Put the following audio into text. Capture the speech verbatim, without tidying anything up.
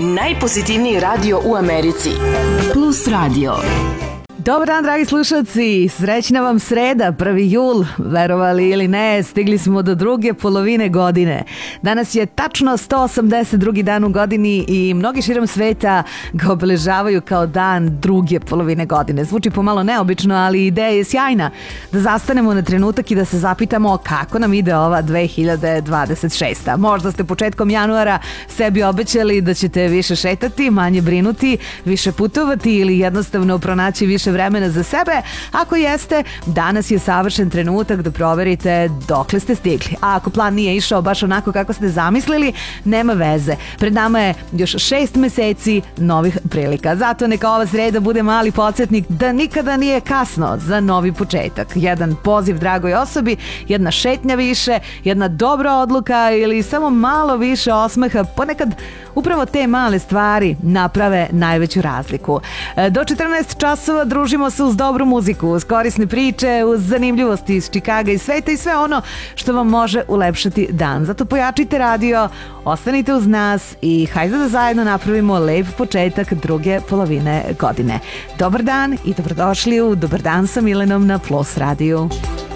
najpozitivniji radio u Americi. Plus Radio. Dobar dan, dragi slušalci, srećna vam sreda, prvi jul, verovali ili ne, stigli smo do druge polovine godine. Danas je tačno sto osamdeset drugi dan u godini i mnogi širom sveta ga obeležavaju kao dan druge polovine godine. Zvuči pomalo neobično, ali ideja je sjajna da zastanemo na trenutak i da se zapitamo kako nam ide ova dve hiljade dvadeset šesta. Možda ste početkom januara sebi obećali da ćete više šetati, manje brinuti, više putovati ili jednostavno pronaći više vremena za sebe. Ako jeste, danas je savršen trenutak da proverite dokle ste stigli. A ako plan nije išao baš onako kako ste zamislili, nema veze. Pred nama je još šest meseci novih prilika. Zato neka ova sreda bude mali podsjetnik da nikada nije kasno za novi početak. Jedan poziv dragoj osobi, jedna šetnja više, jedna dobra odluka ili samo malo više osmeha. Ponekad upravo te male stvari naprave najveću razliku. Do četrnaest časova družimo se uz dobru muziku, uz korisne priče, uz zanimljivosti iz Čikaga i sveta i sve ono što vam može ulepšati dan. Zato pojačite radio, ostanite uz nas i hajde da zajedno napravimo lep početak druge polovine godine. Dobar dan i dobrodošli u Dobar dan sa Milenom na Plus radiju.